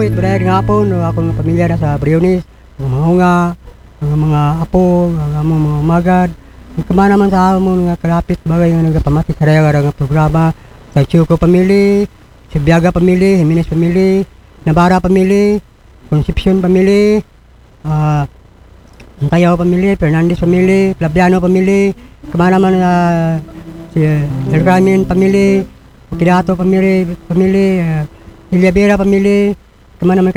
Ulit, barayag ng hapon, akong pamilya na sa Briones, mga hunga, mga apo, mga magad. Kuma naman sa amon nga kalapit bagay nga nagapamati sa nga programa sa Chuko Family, Subiaga Family, Jimenez Family, Navarra Family, Concepcion Family, Antayaw Family, Fernandez Family, Flaviano Family, kuma naman si El Ramin Family, Kidato Family, Ilya Vera Family, kuma naman